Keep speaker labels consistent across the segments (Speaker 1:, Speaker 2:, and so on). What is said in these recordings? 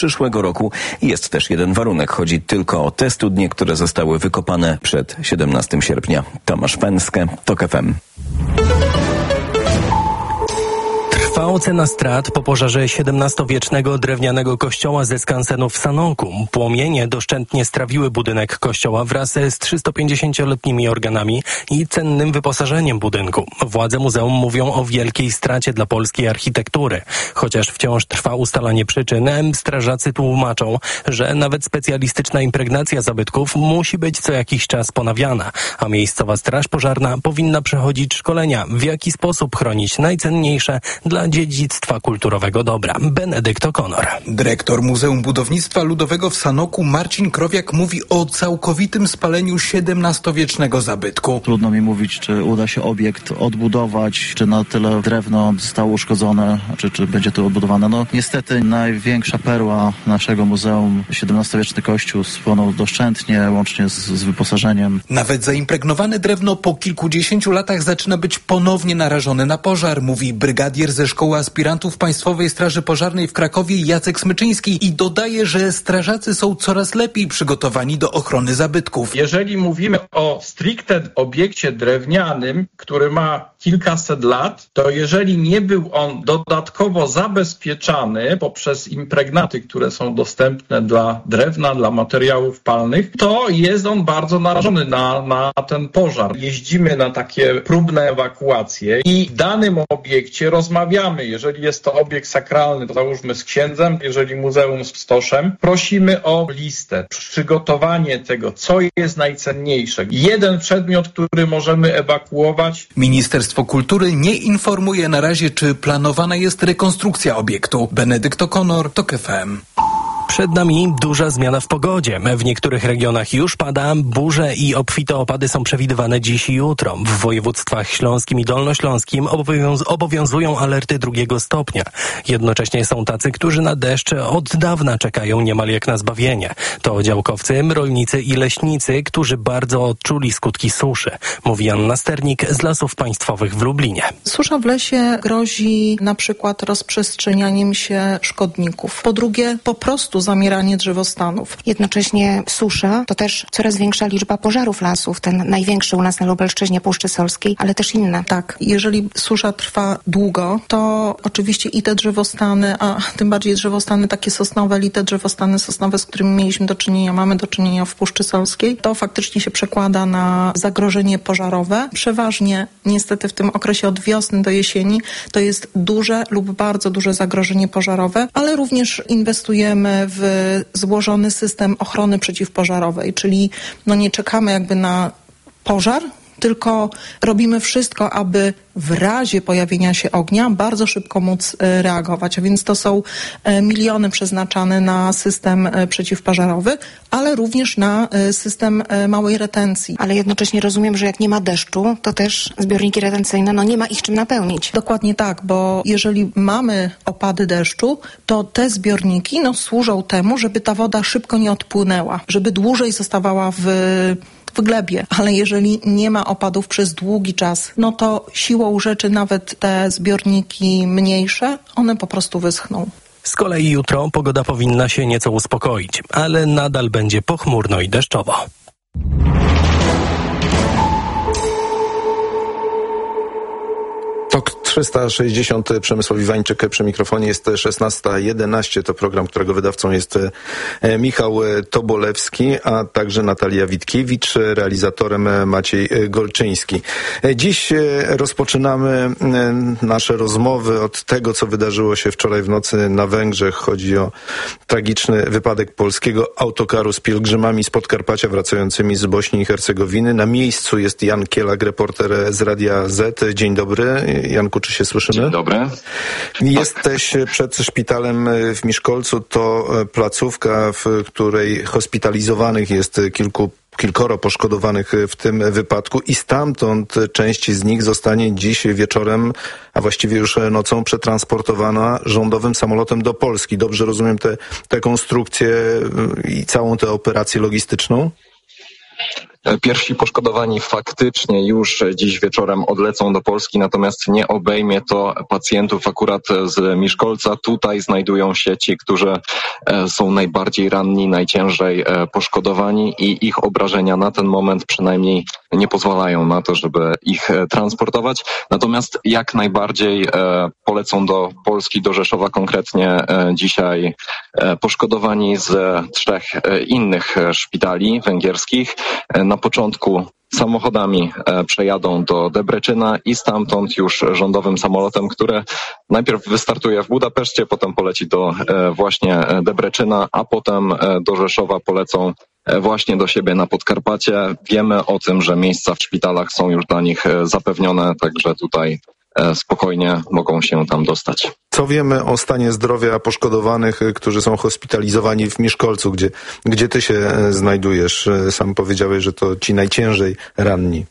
Speaker 1: przyszłego roku. Jest też jeden warunek. Chodzi tylko o te studnie, które zostały wykopane przed 17 sierpnia. Tomasz Pęskę, TOK FM.
Speaker 2: Trwa ocena strat po pożarze XVII-wiecznego drewnianego kościoła ze skansenu w Sanoku. Płomienie doszczętnie strawiły budynek kościoła wraz z 350-letnimi organami i cennym wyposażeniem budynku. Władze muzeum mówią o wielkiej stracie dla polskiej architektury. Chociaż wciąż trwa ustalanie przyczyn, strażacy tłumaczą, że nawet specjalistyczna impregnacja zabytków musi być co jakiś czas ponawiana, a miejscowa straż pożarna powinna przechodzić szkolenia, w jaki sposób chronić najcenniejsze dla dziedzictwa kulturowego dobra. Benedykt O'Connor.
Speaker 3: Dyrektor Muzeum Budownictwa Ludowego w Sanoku Marcin Krowiak mówi o całkowitym spaleniu XVII-wiecznego zabytku.
Speaker 4: Trudno mi mówić, czy uda się obiekt odbudować, czy na tyle drewno zostało uszkodzone, czy będzie to odbudowane. No niestety największa perła naszego muzeum, XVII-wieczny kościół, spłonął doszczętnie, łącznie z wyposażeniem.
Speaker 3: Nawet zaimpregnowane drewno po kilkudziesięciu latach zaczyna być ponownie narażone na pożar, mówi brygadier ze Szkoły Aspirantów Państwowej Straży Pożarnej w Krakowie Jacek Smyczyński i dodaje, że strażacy są coraz lepiej przygotowani do ochrony zabytków.
Speaker 5: Jeżeli mówimy o stricte obiekcie drewnianym, który ma kilkaset lat, to jeżeli nie był on dodatkowo zabezpieczany poprzez impregnaty, które są dostępne dla drewna, dla materiałów palnych, to jest on bardzo narażony na ten pożar. Jeździmy na takie próbne ewakuacje i w danym obiekcie rozmawiamy. Jeżeli jest to obiekt sakralny, to załóżmy z księdzem, jeżeli muzeum z stoszem, prosimy o listę, przygotowanie tego, co jest najcenniejsze. Jeden przedmiot, który możemy ewakuować.
Speaker 3: Ministerstwo Kultury nie informuje na razie, czy planowana jest rekonstrukcja obiektu. Benedykt O'Connor, TOK FM.
Speaker 2: Przed nami duża zmiana w pogodzie. W niektórych regionach już pada, burze i obfite opady są przewidywane dziś i jutro. W województwach śląskim i dolnośląskim obowiązują alerty 2 stopnia. Jednocześnie są tacy, którzy na deszcz od dawna czekają niemal jak na zbawienie. To działkowcy, rolnicy i leśnicy, którzy bardzo odczuli skutki suszy. Mówi Anna Sternik z Lasów Państwowych w Lublinie.
Speaker 6: Susza w lesie grozi na przykład rozprzestrzenianiem się szkodników. Po drugie, po prostu zamieranie drzewostanów.
Speaker 7: Jednocześnie susza to też coraz większa liczba pożarów lasów. Ten największy u nas na Lubelszczyźnie, Puszczy Solskiej, ale też inne.
Speaker 6: Tak, jeżeli susza trwa długo, to oczywiście i te drzewostany, a tym bardziej drzewostany takie sosnowe, i te drzewostany sosnowe, z którymi mamy do czynienia w Puszczy Solskiej, to faktycznie się przekłada na zagrożenie pożarowe. Przeważnie niestety w tym okresie od wiosny do jesieni to jest duże lub bardzo duże zagrożenie pożarowe, ale również inwestujemy w złożony system ochrony przeciwpożarowej, czyli nie czekamy jakby na pożar, tylko robimy wszystko, aby w razie pojawienia się ognia bardzo szybko móc reagować. A więc to są miliony przeznaczane na system przeciwpożarowy, ale również na system małej retencji.
Speaker 7: Ale jednocześnie rozumiem, że jak nie ma deszczu, to też zbiorniki retencyjne, nie ma ich czym napełnić.
Speaker 6: Dokładnie tak, bo jeżeli mamy opady deszczu, to te zbiorniki służą temu, żeby ta woda szybko nie odpłynęła, żeby dłużej zostawała w glebie, ale jeżeli nie ma opadów przez długi czas, to siłą rzeczy nawet te zbiorniki mniejsze, one po prostu wyschną.
Speaker 2: Z kolei jutro pogoda powinna się nieco uspokoić, ale nadal będzie pochmurno i deszczowo.
Speaker 8: TOK 360, Przemysław Iwańczyk przy mikrofonie, jest 16:11, to program, którego wydawcą jest Michał Tobolewski, a także Natalia Witkiewicz, realizatorem Maciej Golczyński. Dziś rozpoczynamy nasze rozmowy od tego, co wydarzyło się wczoraj w nocy na Węgrzech. Chodzi o tragiczny wypadek polskiego autokaru z pielgrzymami z Podkarpacia wracającymi z Bośni i Hercegowiny. Na miejscu jest Jan Kielak, reporter z Radia Z. Dzień dobry. Janku, czy się słyszymy?
Speaker 9: Dzień dobry.
Speaker 8: Jesteś przed szpitalem w Miszkolcu. To placówka, w której hospitalizowanych jest kilkoro poszkodowanych w tym wypadku i stamtąd część z nich zostanie dziś wieczorem, a właściwie już nocą przetransportowana rządowym samolotem do Polski. Dobrze rozumiem tę konstrukcję i całą tę operację logistyczną?
Speaker 9: Pierwsi poszkodowani faktycznie już dziś wieczorem odlecą do Polski, natomiast nie obejmie to pacjentów akurat z Miszkolca. Tutaj znajdują się ci, którzy są najbardziej ranni, najciężej poszkodowani i ich obrażenia na ten moment przynajmniej nie pozwalają na to, żeby ich transportować. Natomiast jak najbardziej polecą do Polski, do Rzeszowa konkretnie dzisiaj poszkodowani z 3 innych szpitali węgierskich. Na początku samochodami przejadą do Debreczyna i stamtąd już rządowym samolotem, który najpierw wystartuje w Budapeszcie, potem poleci do właśnie Debreczyna, a potem do Rzeszowa polecą właśnie do siebie na Podkarpacie. Wiemy o tym, że miejsca w szpitalach są już dla nich zapewnione, także tutaj spokojnie mogą się tam dostać.
Speaker 8: Co wiemy o stanie zdrowia poszkodowanych, którzy są hospitalizowani w Miszkolcu, gdzie ty się znajdujesz? Sam powiedziałeś, że to ci najciężej ranni.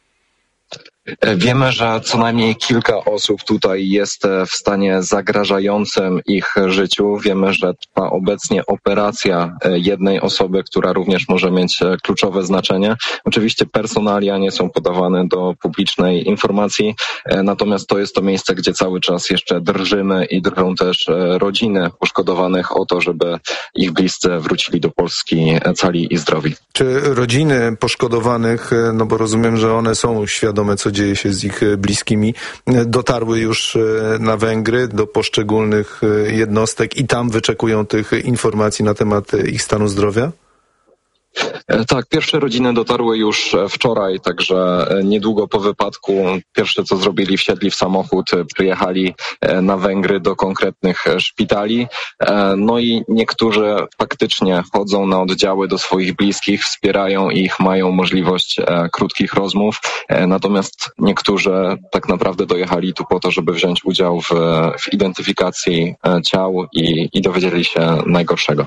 Speaker 9: Wiemy, że co najmniej kilka osób tutaj jest w stanie zagrażającym ich życiu. Wiemy, że trwa obecnie operacja jednej osoby, która również może mieć kluczowe znaczenie. Oczywiście personalia nie są podawane do publicznej informacji, natomiast to jest to miejsce, gdzie cały czas jeszcze drżymy i drżą też rodziny poszkodowanych o to, żeby ich bliscy wrócili do Polski cali i zdrowi.
Speaker 8: Czy rodziny poszkodowanych, no bo rozumiem, że one są świadome, co dzieje się z ich bliskimi, dotarły już na Węgry, do poszczególnych jednostek i tam wyczekują tych informacji na temat ich stanu zdrowia?
Speaker 9: Tak, pierwsze rodziny dotarły już wczoraj, także niedługo po wypadku pierwsze co zrobili, wsiedli w samochód, przyjechali na Węgry do konkretnych szpitali. No i niektórzy faktycznie chodzą na oddziały do swoich bliskich, wspierają ich, mają możliwość krótkich rozmów. Natomiast niektórzy tak naprawdę dojechali tu po to, żeby wziąć udział w identyfikacji ciał i dowiedzieli się najgorszego.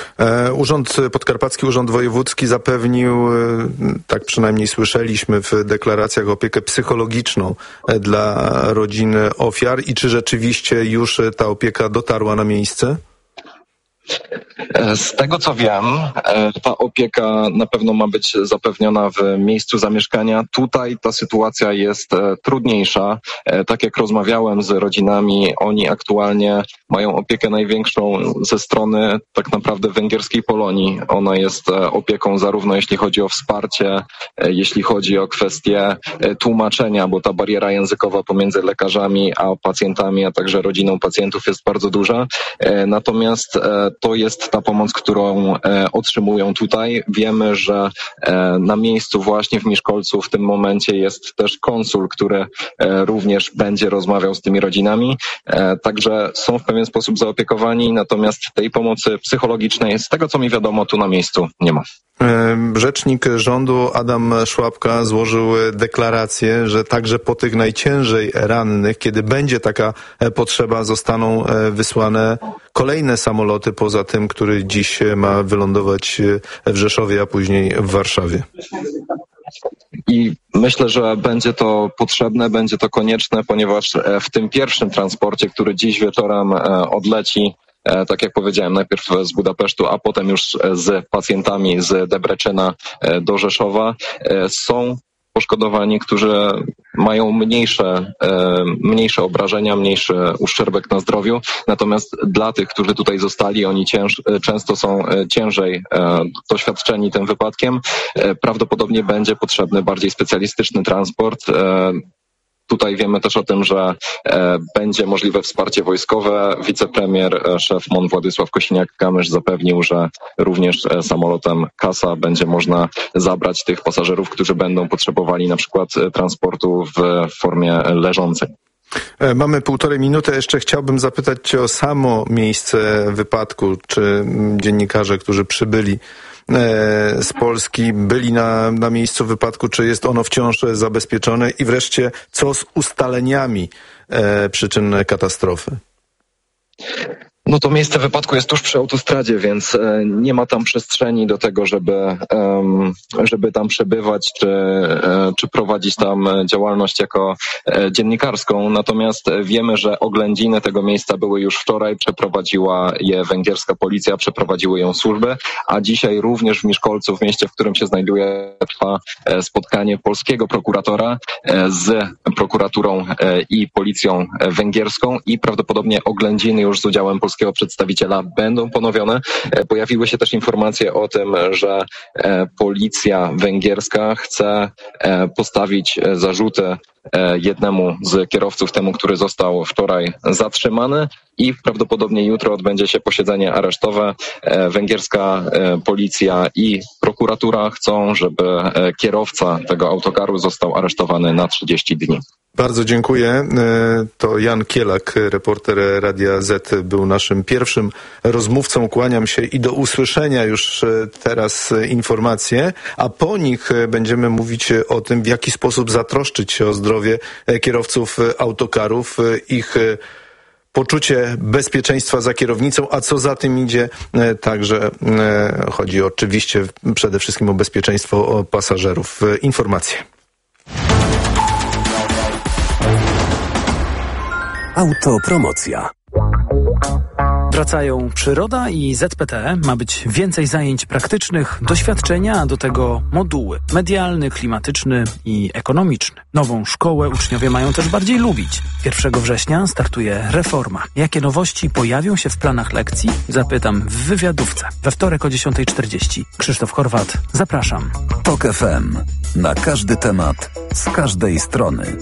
Speaker 8: Podkarpacki Urząd Wojewódzki zapewnił, tak przynajmniej słyszeliśmy w deklaracjach, opiekę psychologiczną dla rodzin ofiar. I czy rzeczywiście już ta opieka dotarła na miejsce?
Speaker 9: Z tego co wiem, ta opieka na pewno ma być zapewniona w miejscu zamieszkania. Tutaj ta sytuacja jest trudniejsza. Tak jak rozmawiałem z rodzinami, oni aktualnie mają opiekę największą ze strony tak naprawdę węgierskiej Polonii. Ona jest opieką zarówno jeśli chodzi o wsparcie, jeśli chodzi o kwestię tłumaczenia, bo ta bariera językowa pomiędzy lekarzami a pacjentami, a także rodziną pacjentów jest bardzo duża. Natomiast to jest ta pomoc, którą otrzymują tutaj. Wiemy, że na miejscu właśnie w Miszkolcu w tym momencie jest też konsul, który również będzie rozmawiał z tymi rodzinami. Także są w pewien sposób zaopiekowani, natomiast tej pomocy psychologicznej, z tego co mi wiadomo, tu na miejscu nie ma.
Speaker 8: Rzecznik rządu Adam Szłapka złożył deklarację, że także po tych najciężej rannych, kiedy będzie taka potrzeba, zostaną wysłane kolejne samoloty poza tym, który dziś ma wylądować w Rzeszowie, a później w Warszawie.
Speaker 9: I myślę, że będzie to potrzebne, będzie to konieczne, ponieważ w tym pierwszym transporcie, który dziś wieczorem odleci, tak jak powiedziałem, najpierw z Budapesztu, a potem już z pacjentami z Debreczyna do Rzeszowa, są poszkodowani, którzy mają mniejsze obrażenia, mniejszy uszczerbek na zdrowiu. Natomiast dla tych, którzy tutaj zostali, oni często są ciężej doświadczeni tym wypadkiem. Prawdopodobnie będzie potrzebny bardziej specjalistyczny transport. Tutaj wiemy też o tym, że będzie możliwe wsparcie wojskowe. Wicepremier, szef MON Władysław Kosiniak-Kamysz zapewnił, że również samolotem CASA będzie można zabrać tych pasażerów, którzy będą potrzebowali na przykład transportu w formie leżącej.
Speaker 8: Mamy 1,5 minuty. Jeszcze chciałbym zapytać Cię o samo miejsce wypadku. Czy dziennikarze, którzy przybyli z Polski, byli na miejscu wypadku, czy jest ono wciąż zabezpieczone? I wreszcie, co z ustaleniami przyczyn katastrofy?
Speaker 9: No to miejsce wypadku jest tuż przy autostradzie, więc nie ma tam przestrzeni do tego, żeby tam przebywać czy prowadzić tam działalność jako dziennikarską. Natomiast wiemy, że oględziny tego miejsca były już wczoraj, przeprowadziła je węgierska policja, przeprowadziły ją służby, a dzisiaj również w Miszkolcu, w mieście, w którym się znajduje, trwa spotkanie polskiego prokuratora z prokuraturą i policją węgierską i prawdopodobnie oględziny już z udziałem polskiego przedstawiciela będą ponowione. Pojawiły się też informacje o tym, że policja węgierska chce postawić zarzuty jednemu z kierowców, temu, który został wczoraj zatrzymany i prawdopodobnie jutro odbędzie się posiedzenie aresztowe. Węgierska policja i prokuratura chcą, żeby kierowca tego autokaru został aresztowany na 30 dni.
Speaker 8: Bardzo dziękuję. To Jan Kielak, reporter Radia Z, był naszym pierwszym rozmówcą. Kłaniam się i do usłyszenia już teraz informacje, a po nich będziemy mówić o tym, w jaki sposób zatroszczyć się o zdrowie kierowców autokarów, ich poczucie bezpieczeństwa za kierownicą, a co za tym idzie, także chodzi oczywiście przede wszystkim o bezpieczeństwo pasażerów. Informacje.
Speaker 10: Autopromocja. Wracają przyroda i ZPT. Ma być więcej zajęć praktycznych, doświadczenia, a do tego moduły medialny, klimatyczny i ekonomiczny. Nową szkołę uczniowie mają też bardziej lubić. 1 września startuje reforma. Jakie nowości pojawią się w planach lekcji? Zapytam w wywiadówce. We wtorek o 10:40. Krzysztof Horwat. Zapraszam.
Speaker 11: TOK FM. Na każdy temat, z każdej strony.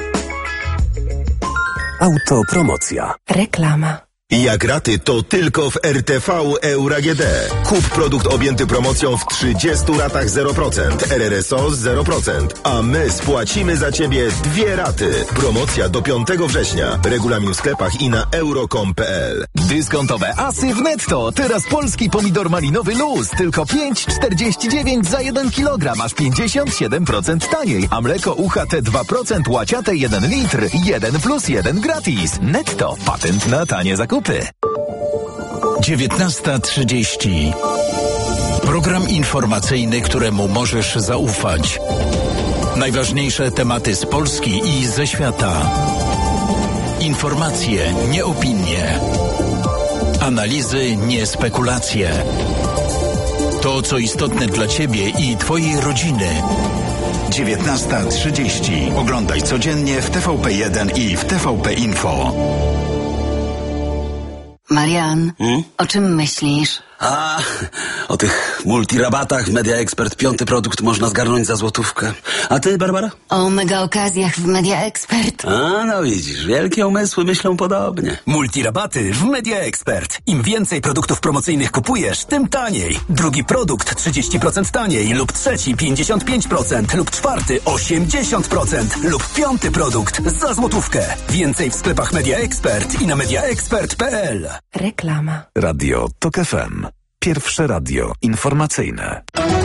Speaker 11: Autopromocja.
Speaker 7: Reklama.
Speaker 12: Jak raty, to tylko w RTV Euro AGD. Kup produkt objęty promocją w 30 ratach 0%, RRSO 0%, a my spłacimy za Ciebie 2 raty. Promocja do 5 września. Regulamin w sklepach i na euro.com.pl.
Speaker 13: Dyskontowe asy w Netto. Teraz polski pomidor malinowy luz. Tylko 5,49 za 1 kilogram, aż 57% taniej. A mleko UHT 2% łaciate 1 litr. 1+1 gratis. Netto. Patent na tanie zakupy.
Speaker 14: 19:30. Program informacyjny, któremu możesz zaufać. Najważniejsze tematy z Polski i ze świata. Informacje, nie opinie. Analizy, nie spekulacje. To, co istotne dla Ciebie i Twojej rodziny. 19:30. Oglądaj codziennie w TVP1 i w TVP Info.
Speaker 15: Marian, o czym myślisz?
Speaker 16: O tych multirabatach Media Expert 5. produkt można zgarnąć za złotówkę. A ty, Barbara?
Speaker 15: O mega okazjach w Media Expert.
Speaker 16: No widzisz, wielkie umysły myślą podobnie.
Speaker 13: Multirabaty w Media Expert. Im więcej produktów promocyjnych kupujesz, tym taniej. Drugi produkt 30% taniej lub trzeci 55% lub czwarty 80% lub 5. produkt za złotówkę. Więcej w sklepach Media Expert i na mediaexpert.pl.
Speaker 7: Reklama.
Speaker 11: Radio TOK FM. Pierwsze radio informacyjne.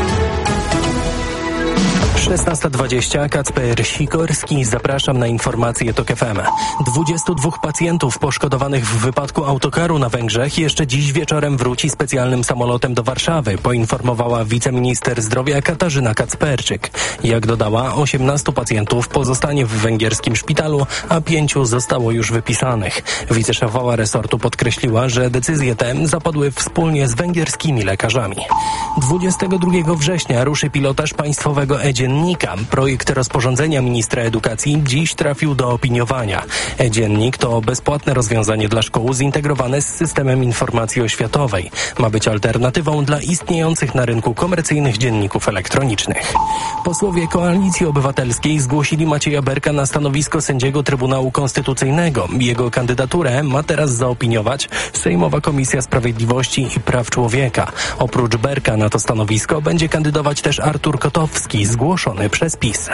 Speaker 2: 16:20, Kacper Sikorski, zapraszam na informacje TOK FM. 22 pacjentów poszkodowanych w wypadku autokaru na Węgrzech jeszcze dziś wieczorem wróci specjalnym samolotem do Warszawy, poinformowała wiceminister zdrowia Katarzyna Kacperczyk. Jak dodała, 18 pacjentów pozostanie w węgierskim szpitalu, a 5 zostało już wypisanych. Wiceszefowa resortu podkreśliła, że decyzje te zapadły wspólnie z węgierskimi lekarzami. 22 września ruszy pilotaż państwowego e-dziennika. Projekt rozporządzenia ministra edukacji dziś trafił do opiniowania. E-dziennik to bezpłatne rozwiązanie dla szkół zintegrowane z systemem informacji oświatowej. Ma być alternatywą dla istniejących na rynku komercyjnych dzienników elektronicznych. Posłowie Koalicji Obywatelskiej zgłosili Macieja Berka na stanowisko sędziego Trybunału Konstytucyjnego. Jego kandydaturę ma teraz zaopiniować Sejmowa Komisja Sprawiedliwości i Praw Człowieka. Oprócz Berka na to stanowisko będzie kandydować też Artur Kotowski, zgłoszony przez PiS.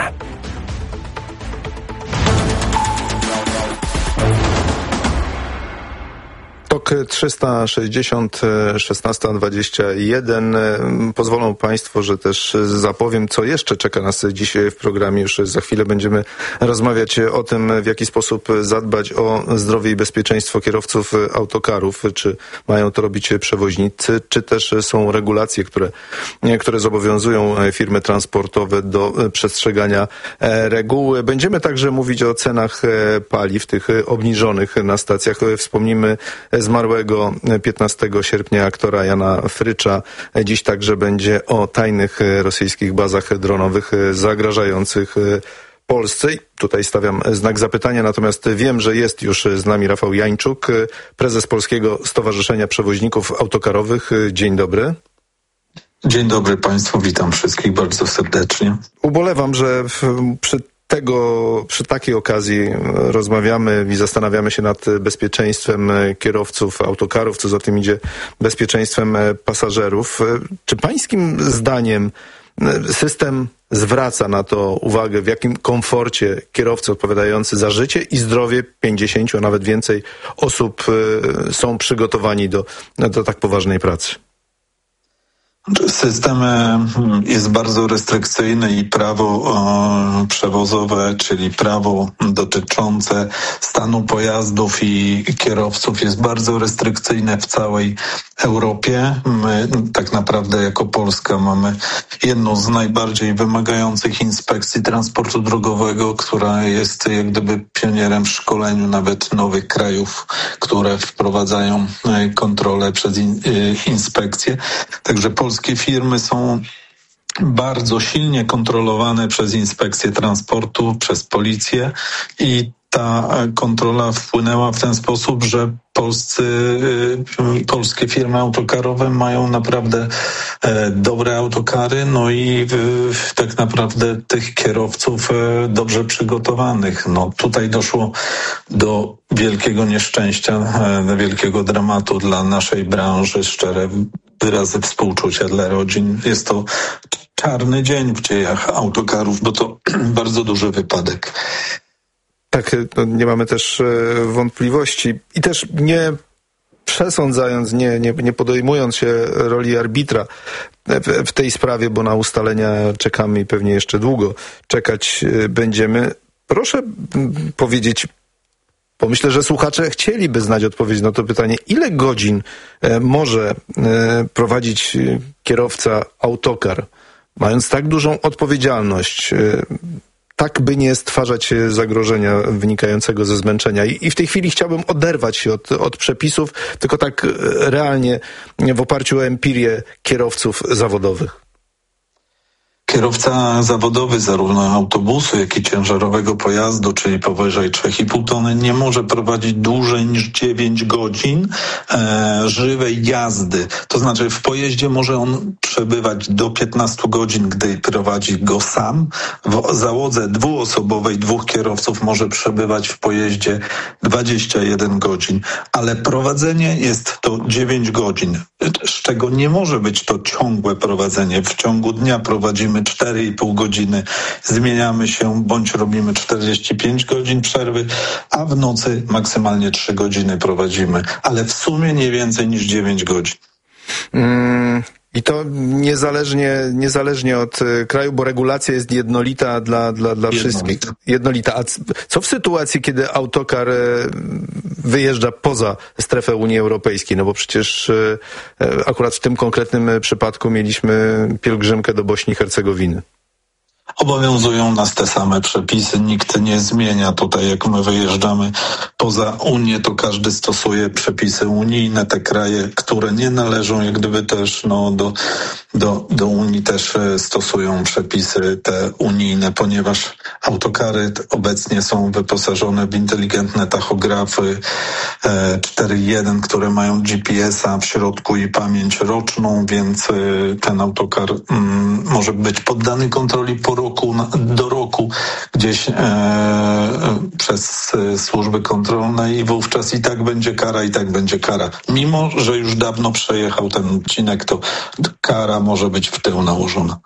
Speaker 8: TOK TOK 360, 16:21. Pozwolą Państwo, że też zapowiem, co jeszcze czeka nas dzisiaj w programie. Już za chwilę będziemy rozmawiać o tym, w jaki sposób zadbać o zdrowie i bezpieczeństwo kierowców autokarów. Czy mają to robić przewoźnicy, czy też są regulacje, które zobowiązują firmy transportowe do przestrzegania reguł. Będziemy także mówić o cenach paliw, tych obniżonych na stacjach. Wspomnimy zmarłego 15 sierpnia aktora Jana Frycza. Dziś także będzie o tajnych rosyjskich bazach dronowych zagrażających Polsce. I tutaj stawiam znak zapytania, natomiast wiem, że jest już z nami Rafał Jańczuk, prezes Polskiego Stowarzyszenia Przewoźników Autokarowych. Dzień dobry.
Speaker 17: Dzień dobry Państwu, witam wszystkich bardzo serdecznie.
Speaker 8: Ubolewam, że przy takiej okazji rozmawiamy i zastanawiamy się nad bezpieczeństwem kierowców autokarów, co za tym idzie bezpieczeństwem pasażerów. Czy pańskim zdaniem system zwraca na to uwagę, w jakim komforcie kierowcy odpowiadający za życie i zdrowie 50, a nawet więcej osób są przygotowani do tak poważnej pracy?
Speaker 17: System jest bardzo restrykcyjny i prawo przewozowe, czyli prawo dotyczące stanu pojazdów i kierowców jest bardzo restrykcyjne w całej Europie. My tak naprawdę jako Polska mamy jedną z najbardziej wymagających inspekcji transportu drogowego, która jest jak gdyby pionierem w szkoleniu nawet nowych krajów, które wprowadzają kontrolę przez inspekcje. Także polskie firmy są bardzo silnie kontrolowane przez inspekcję transportu, przez policję i ta kontrola wpłynęła w ten sposób, że polskie firmy autokarowe mają naprawdę dobre autokary, no i tak naprawdę tych kierowców dobrze przygotowanych. No tutaj doszło do wielkiego nieszczęścia, wielkiego dramatu dla naszej branży, szczere wyrazy współczucia dla rodzin. Jest to czarny dzień w dziejach autokarów, bo to bardzo duży wypadek.
Speaker 8: Tak, nie mamy też wątpliwości i też nie przesądzając, nie podejmując się roli arbitra w tej sprawie, bo na ustalenia czekamy i pewnie jeszcze długo czekać będziemy. Proszę powiedzieć, bo myślę, że słuchacze chcieliby znać odpowiedź na to pytanie, ile godzin może prowadzić kierowca autokar, mając tak dużą odpowiedzialność, tak by nie stwarzać zagrożenia wynikającego ze zmęczenia. I w tej chwili chciałbym oderwać się od przepisów, tylko tak realnie w oparciu o empirię kierowców zawodowych.
Speaker 17: Kierowca zawodowy zarówno autobusu, jak i ciężarowego pojazdu, czyli powyżej 3,5 tony, nie może prowadzić dłużej niż 9 godzin żywej jazdy. To znaczy w pojeździe może on przebywać do 15 godzin, gdy prowadzi go sam. W załodze dwuosobowej 2 kierowców może przebywać w pojeździe 21 godzin, ale prowadzenie jest to 9 godzin, z czego nie może być to ciągłe prowadzenie. W ciągu dnia prowadzimy 4,5 godziny, zmieniamy się, bądź robimy 45 godzin przerwy, a w nocy maksymalnie 3 godziny prowadzimy, ale w sumie nie więcej niż 9 godzin.
Speaker 8: I to niezależnie od kraju, bo regulacja jest jednolita dla wszystkich. Jednolita. A co w sytuacji, kiedy autokar wyjeżdża poza strefę Unii Europejskiej? No bo przecież akurat w tym konkretnym przypadku mieliśmy pielgrzymkę do Bośni i Hercegowiny.
Speaker 17: Obowiązują nas te same przepisy, nikt nie zmienia tutaj, jak my wyjeżdżamy poza Unię, to każdy stosuje przepisy unijne, te kraje, które nie należą jak gdyby też do Unii, też stosują przepisy te unijne, ponieważ autokary obecnie są wyposażone w inteligentne tachografy 4.1, które mają GPS-a w środku i pamięć roczną, więc ten autokar może być poddany kontroli do roku gdzieś przez służby kontrolne i wówczas i tak będzie kara. Mimo że już dawno przejechał ten odcinek, to kara może być w tył nałożona.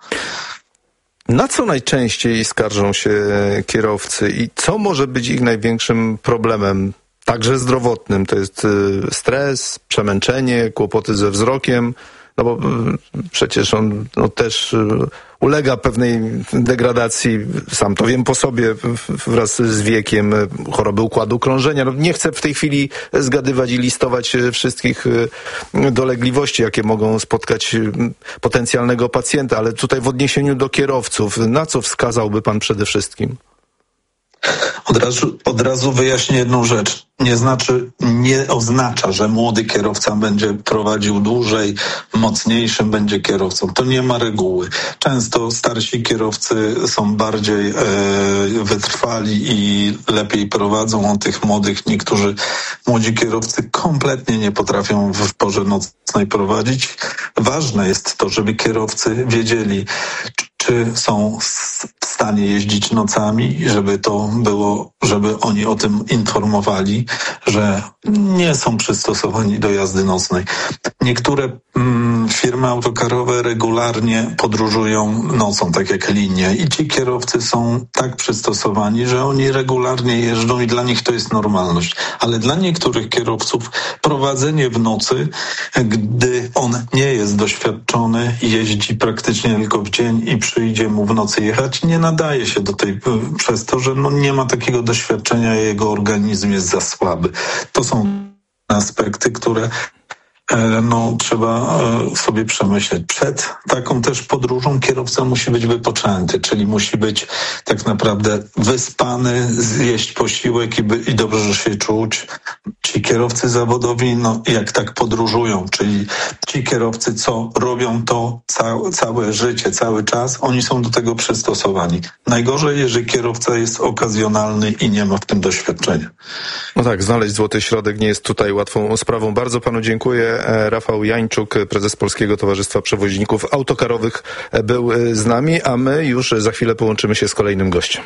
Speaker 8: Na co najczęściej skarżą się kierowcy i co może być ich największym problemem także zdrowotnym. To jest stres, przemęczenie, kłopoty ze wzrokiem, no bo przecież on też ulega pewnej degradacji, sam to wiem po sobie, wraz z wiekiem, choroby układu krążenia. No, nie chcę w tej chwili zgadywać i listować wszystkich dolegliwości, jakie mogą spotkać potencjalnego pacjenta, ale tutaj w odniesieniu do kierowców, na co wskazałby pan przede wszystkim?
Speaker 17: Od razu wyjaśnię jedną rzecz. Nie oznacza, że młody kierowca będzie prowadził dłużej, mocniejszym będzie kierowcą. To nie ma reguły. Często starsi kierowcy są bardziej wytrwali i lepiej prowadzą od tych młodych. Młodzi kierowcy kompletnie nie potrafią w porze nocnej prowadzić. Ważne jest to, żeby kierowcy wiedzieli, czy są w stanie jeździć nocami, żeby oni o tym informowali, że nie są przystosowani do jazdy nocnej. Niektóre firmy autokarowe regularnie podróżują nocą, tak jak linie, i ci kierowcy są tak przystosowani, że oni regularnie jeżdżą i dla nich to jest normalność. Ale dla niektórych kierowców prowadzenie w nocy, gdy on nie jest doświadczony, jeździ praktycznie tylko w dzień i przyjdzie mu w nocy jechać, nie nadaje się do tej, przez to, że nie ma takiego doświadczenia, jego organizm jest za słaby. To są aspekty, które trzeba sobie przemyśleć. Przed taką też podróżą kierowca musi być wypoczęty, czyli musi być tak naprawdę wyspany, zjeść posiłek i dobrze się czuć. Ci kierowcy zawodowi, jak tak podróżują, czyli ci kierowcy, co robią to całe życie, cały czas, oni są do tego przystosowani. Najgorzej, jeżeli kierowca jest okazjonalny i nie ma w tym doświadczenia.
Speaker 8: No tak, znaleźć złoty środek nie jest tutaj łatwą sprawą. Bardzo panu dziękuję. Rafał Jańczuk, prezes Polskiego Towarzystwa Przewoźników Autokarowych, był z nami, a my już za chwilę połączymy się z kolejnym gościem.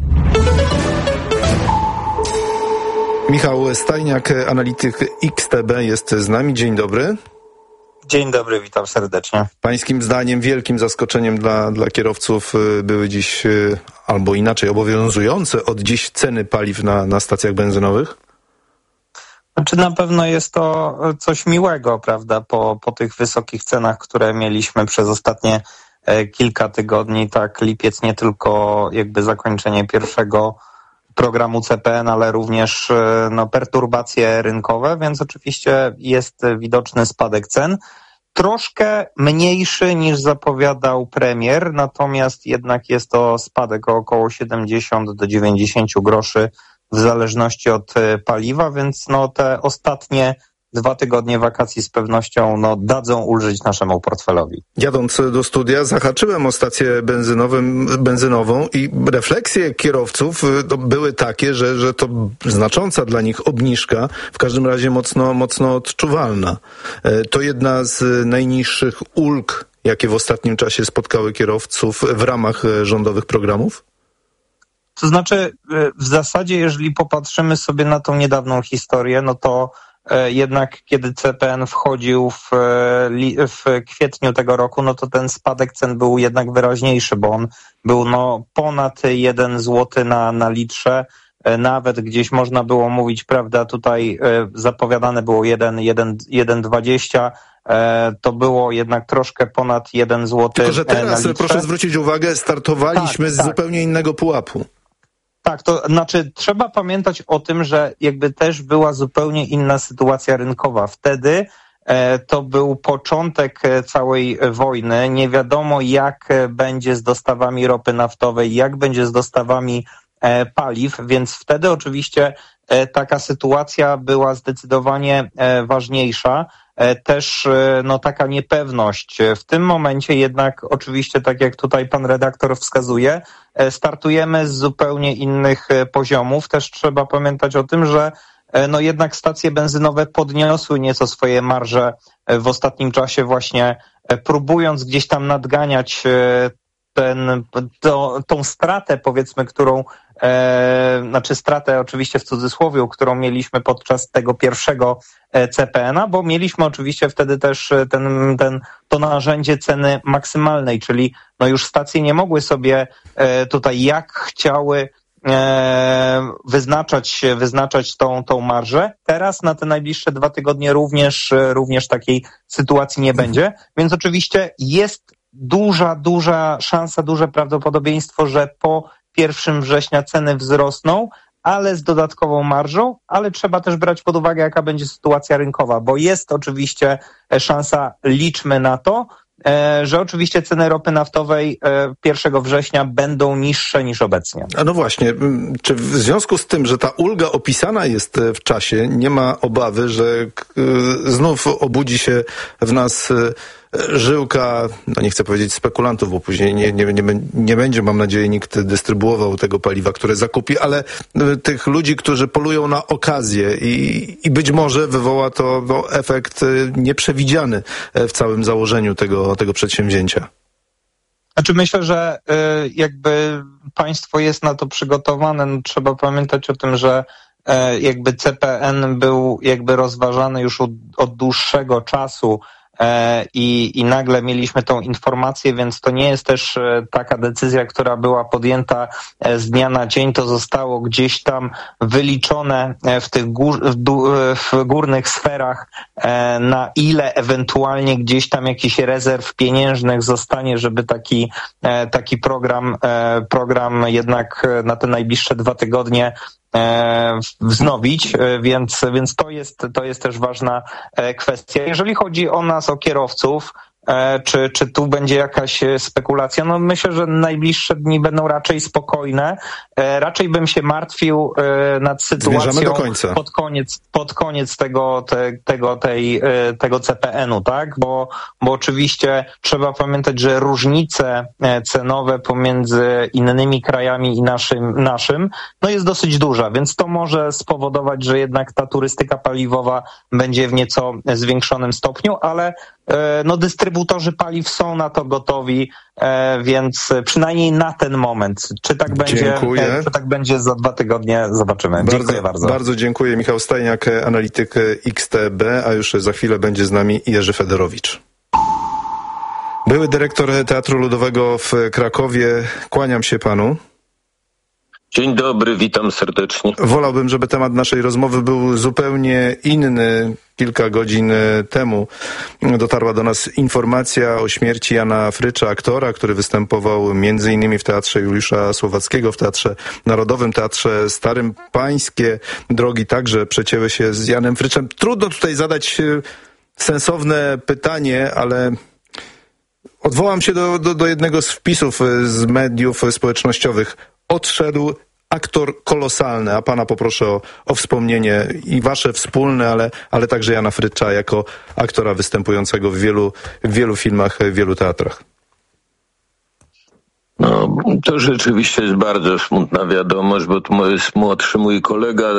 Speaker 8: Michał Stajniak, analityk XTB, jest z nami. Dzień dobry.
Speaker 18: Dzień dobry, witam serdecznie.
Speaker 8: Pańskim zdaniem wielkim zaskoczeniem dla kierowców były dziś, albo inaczej, obowiązujące od dziś ceny paliw na stacjach benzynowych?
Speaker 18: Znaczy na pewno jest to coś miłego, prawda, po tych wysokich cenach, które mieliśmy przez ostatnie kilka tygodni. Tak, lipiec nie tylko jakby zakończenie pierwszego programu CPN, ale również perturbacje rynkowe, więc oczywiście jest widoczny spadek cen. Troszkę mniejszy niż zapowiadał premier, natomiast jednak jest to spadek o około 70 do 90 groszy w zależności od paliwa, więc te ostatnie 2 tygodnie wakacji z pewnością dadzą ulżyć naszemu portfelowi.
Speaker 8: Jadąc do studia zahaczyłem o stację benzynową i refleksje kierowców były takie, że to znacząca dla nich obniżka, w każdym razie mocno odczuwalna. To jedna z najniższych ulg, jakie w ostatnim czasie spotkały kierowców w ramach rządowych programów?
Speaker 18: To znaczy, w zasadzie, jeżeli popatrzymy sobie na tą niedawną historię, to jednak kiedy CPN wchodził w kwietniu tego roku, to ten spadek cen był jednak wyraźniejszy, bo on był ponad 1 zł na litrze. Nawet gdzieś można było mówić, prawda, tutaj zapowiadane było 1,20, to było jednak troszkę ponad 1 zł.
Speaker 8: Tylko że teraz, proszę zwrócić uwagę, startowaliśmy z zupełnie innego pułapu.
Speaker 18: Tak, to znaczy trzeba pamiętać o tym, że jakby też była zupełnie inna sytuacja rynkowa. Wtedy to był początek całej wojny. Nie wiadomo, jak będzie z dostawami ropy naftowej, jak będzie z dostawami paliw, więc wtedy oczywiście taka sytuacja była zdecydowanie ważniejsza. Też taka niepewność. W tym momencie jednak oczywiście, tak jak tutaj pan redaktor wskazuje, startujemy z zupełnie innych poziomów. Też trzeba pamiętać o tym, że jednak stacje benzynowe podniosły nieco swoje marże w ostatnim czasie, właśnie próbując gdzieś tam nadganiać tą stratę, powiedzmy, którą stratę oczywiście w cudzysłowie, którą mieliśmy podczas tego pierwszego CPN-a, bo mieliśmy oczywiście wtedy też to narzędzie ceny maksymalnej, czyli już stacje nie mogły sobie tutaj jak chciały wyznaczać tą marżę. Teraz na te najbliższe 2 tygodnie również takiej sytuacji nie będzie, więc oczywiście jest duża szansa, duże prawdopodobieństwo, że po 1 września ceny wzrosną, ale z dodatkową marżą, ale trzeba też brać pod uwagę, jaka będzie sytuacja rynkowa, bo jest oczywiście szansa, liczmy na to, że oczywiście ceny ropy naftowej 1 września będą niższe niż obecnie.
Speaker 8: A no właśnie, czy w związku z tym, że ta ulga opisana jest w czasie, nie ma obawy, że znów obudzi się w nas żyłka, no nie chcę powiedzieć spekulantów, bo później nie będzie, mam nadzieję, nikt dystrybuował tego paliwa, które zakupi, ale tych ludzi, którzy polują na okazję i być może wywoła to efekt nieprzewidziany w całym założeniu tego przedsięwzięcia.
Speaker 18: Znaczy myślę, że jakby państwo jest na to przygotowane. No, trzeba pamiętać o tym, że jakby CPN był jakby rozważany już od dłuższego czasu i nagle mieliśmy tą informację, więc to nie jest też taka decyzja, która była podjęta z dnia na dzień. To zostało gdzieś tam wyliczone w tych w górnych sferach, na ile ewentualnie gdzieś tam jakiś rezerw pieniężnych zostanie, żeby taki program jednak na te najbliższe 2 tygodnie wznowić, więc to jest też ważna kwestia. Jeżeli chodzi o nas, o kierowców, czy tu będzie jakaś spekulacja? No myślę, że najbliższe dni będą raczej spokojne. Raczej bym się martwił nad sytuacją pod koniec tego CPN-u, tak? Bo oczywiście trzeba pamiętać, że różnice cenowe pomiędzy innymi krajami i naszym no jest dosyć duża, więc to może spowodować, że jednak ta turystyka paliwowa będzie w nieco zwiększonym stopniu, ale no dystrybutorzy paliw są na to gotowi, więc przynajmniej na ten moment. Czy tak będzie za 2 tygodnie, zobaczymy. Dziękuję bardzo.
Speaker 8: Bardzo dziękuję. Michał Stajniak, analityk XTB, a już za chwilę będzie z nami Jerzy Federowicz. Były dyrektor Teatru Ludowego w Krakowie. Kłaniam się panu.
Speaker 19: Dzień dobry, witam serdecznie.
Speaker 8: Wolałbym, żeby temat naszej rozmowy był zupełnie inny. Kilka godzin temu dotarła do nas informacja o śmierci Jana Frycza, aktora, który występował m.in. w Teatrze Juliusza Słowackiego, w Teatrze Narodowym, Teatrze Starym. Pańskie drogi także przecięły się z Janem Fryczem. Trudno tutaj zadać sensowne pytanie, ale odwołam się do jednego z wpisów z mediów społecznościowych. Odszedł aktor kolosalny, a pana poproszę o wspomnienie i wasze wspólne, ale także Jana Frycza jako aktora występującego w wielu filmach, w wielu teatrach.
Speaker 19: No, to rzeczywiście jest bardzo smutna wiadomość, bo to jest młodszy mój kolega.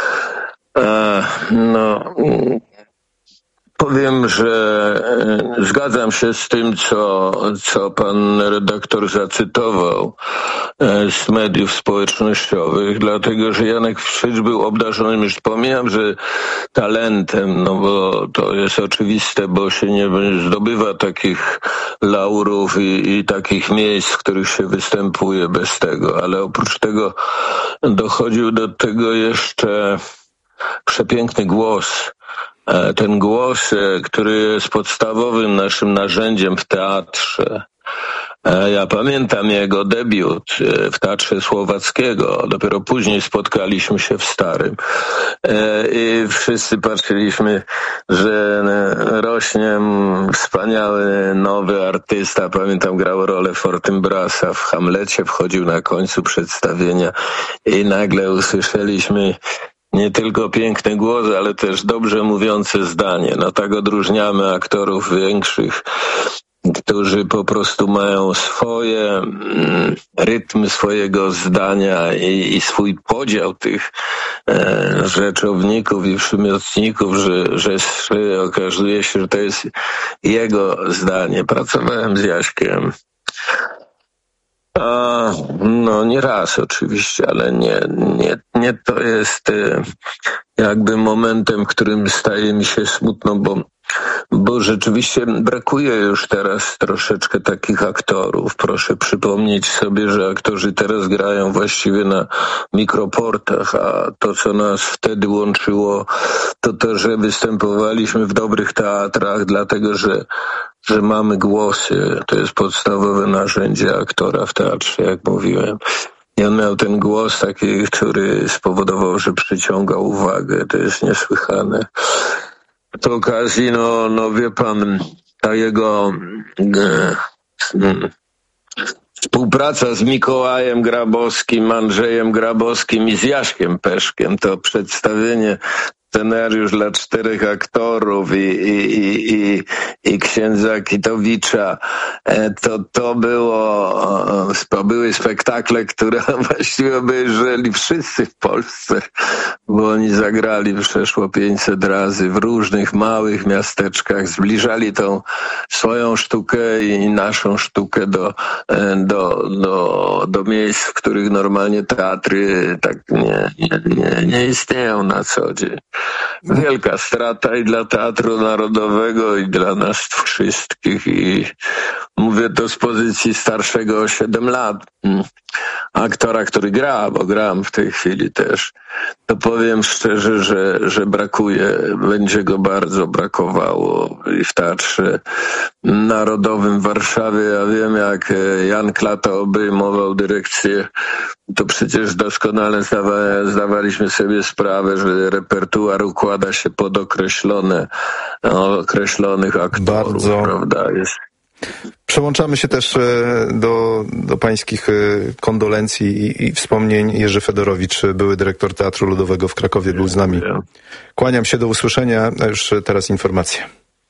Speaker 19: Powiem, że zgadzam się z tym, co pan redaktor zacytował z mediów społecznościowych, dlatego, że Janek Frycz był obdarzonym, już wspomniałem, że talentem, no bo to jest oczywiste, bo się nie zdobywa takich laurów i takich miejsc, w których się występuje bez tego, ale oprócz tego dochodził do tego jeszcze przepiękny głos. Ten głos, który jest podstawowym naszym narzędziem w teatrze. Ja pamiętam jego debiut w Teatrze Słowackiego. Dopiero później spotkaliśmy się w Starym. I wszyscy patrzyliśmy, że rośnie wspaniały, nowy artysta. Pamiętam, grał rolę Fortinbrasa w Hamlecie, wchodził na końcu przedstawienia i nagle usłyszeliśmy nie tylko piękny głos, ale też dobrze mówiące zdanie. No tak odróżniamy aktorów większych, którzy po prostu mają swoje rytm swojego zdania i swój podział tych rzeczowników i przymiotników, że okazuje się, że to jest jego zdanie. Pracowałem z Jaśkiem. No nie raz oczywiście, ale nie to jest jakby momentem, w którym staje mi się smutno, bo rzeczywiście brakuje już teraz troszeczkę takich aktorów. Proszę przypomnieć sobie, że aktorzy teraz grają właściwie na mikroportach, a to, co nas wtedy łączyło, to, że występowaliśmy w dobrych teatrach, dlatego, że mamy głosy. To jest podstawowe narzędzie aktora w teatrze, jak mówiłem. I on miał ten głos taki, który spowodował, że przyciągał uwagę. To jest niesłychane. Z okazji, no wie pan, ta jego współpraca z Mikołajem Grabowskim, Andrzejem Grabowskim i z Jaśkiem Peszkiem, to przedstawienie, scenariusz dla 4 aktorów i księdza Kitowicza, to były spektakle, które właściwie obejrzeli wszyscy w Polsce, bo oni zagrali przeszło 500 razy w różnych małych miasteczkach, zbliżali tą swoją sztukę i naszą sztukę do miejsc, w których normalnie teatry tak nie istnieją na co dzień. Wielka strata i dla Teatru Narodowego, i dla nas wszystkich, i mówię to z pozycji starszego o 7 lat. Aktora, który gra, bo gram w tej chwili też, to powiem szczerze, że będzie go bardzo brakowało i w Teatrze Narodowym w Warszawie. Ja wiem, jak Jan Klata obejmował dyrekcję, to przecież doskonale zdawaliśmy sobie sprawę, że repertuar układa się pod określonych aktorów, prawda?
Speaker 8: Przełączamy się też do pańskich kondolencji i wspomnień. Jerzy Fedorowicz, były dyrektor Teatru Ludowego w Krakowie, był z nami. Kłaniam się, do usłyszenia, a już teraz informacje.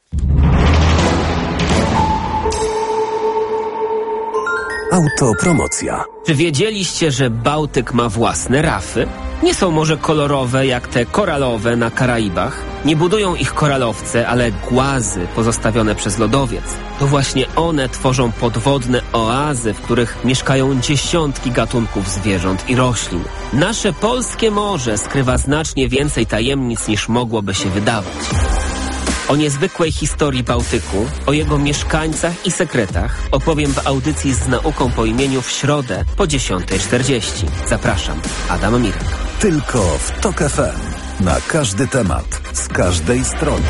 Speaker 11: Autopromocja.
Speaker 20: Czy wiedzieliście, że Bałtyk ma własne rafy? Nie są może kolorowe jak te koralowe na Karaibach. Nie budują ich koralowce, ale głazy pozostawione przez lodowiec. To właśnie one tworzą podwodne oazy, w których mieszkają dziesiątki gatunków zwierząt i roślin. Nasze polskie morze skrywa znacznie więcej tajemnic, niż mogłoby się wydawać. O niezwykłej historii Bałtyku, o jego mieszkańcach i sekretach opowiem w audycji z nauką po imieniu w środę po 10:40. Zapraszam, Adam Mirek.
Speaker 11: Tylko w TOK FM. Na każdy temat, z każdej strony.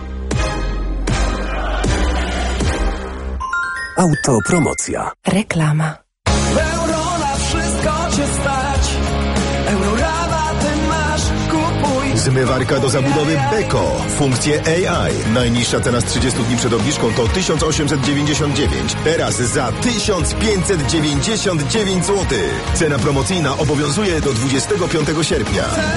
Speaker 11: Autopromocja.
Speaker 7: Reklama.
Speaker 21: Euro na wszystko cię stać. Eurorabaty masz, kupuj.
Speaker 12: Zmywarka do zabudowy Beko. Funkcje AI. Najniższa cena z 30 dni przed obniżką to 1899. Teraz za 1599 zł. Cena promocyjna obowiązuje do 25 sierpnia.